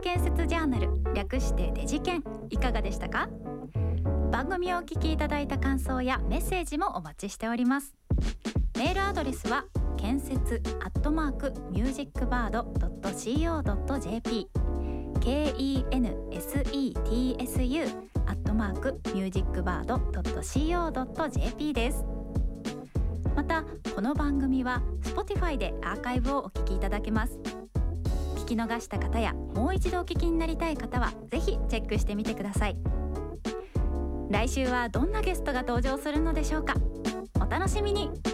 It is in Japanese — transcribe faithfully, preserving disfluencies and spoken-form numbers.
建設ジャーナル、略してデジケン、いかがでしたか？番組をお聞きいただいた感想やメッセージもお待ちしております。メールアドレスは建設アットマークミュージックバードドットシーオードットジェーピー ケーイーエヌエスイーティーエスユー アットマークミュージックバードドットシーオードットジェーピー です。またこの番組は Spotify でアーカイブをお聞きいただけます。聞き逃した方やもう一度お聞きになりたい方はぜひチェックしてみてください。来週はどんなゲストが登場するのでしょうか。お楽しみに。